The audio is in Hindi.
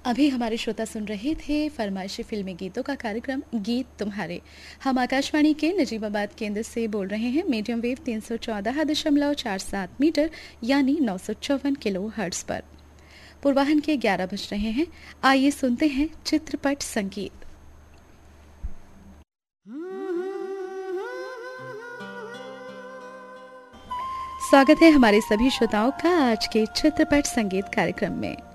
अभी हमारे श्रोता सुन रहे थे फरमाइशी फिल्मी गीतों का कार्यक्रम गीत तुम्हारे। हम आकाशवाणी के नजीबाबाद केंद्र से बोल रहे हैं मीडियम वेव 314.47 मीटर यानी 954 किलो हर्ट्ज पर। पूर्वाहन के 11 बज रहे हैं। आइए सुनते हैं चित्रपट संगीत। स्वागत है हमारे सभी श्रोताओं का आज के चित्रपट संगीत कार्यक्रम में।